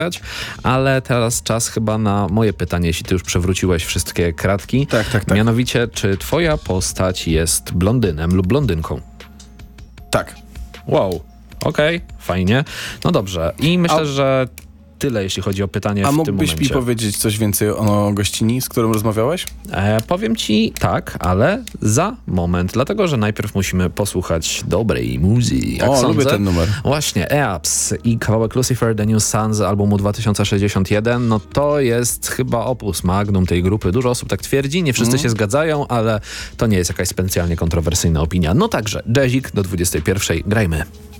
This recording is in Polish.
Ale teraz czas chyba na moje pytanie, jeśli ty już przewróciłeś wszystkie kratki. Tak. Mianowicie, czy twoja postać jest blondynem lub blondynką? Tak. Wow, okej, fajnie. No dobrze. I myślę, że tyle, jeśli chodzi o pytanie w tym momencie. A mógłbyś mi powiedzieć coś więcej o gościni, z którą rozmawiałeś? Powiem ci tak, ale za moment, dlatego, że najpierw musimy posłuchać dobrej muzyki. Lubię ten numer. Właśnie, EAPS i kawałek Lucifer, The New Sun z albumu 2061, no to jest chyba opus magnum tej grupy. Dużo osób tak twierdzi, nie wszyscy się zgadzają, ale to nie jest jakaś specjalnie kontrowersyjna opinia. No także, jazzik do 21. Grajmy.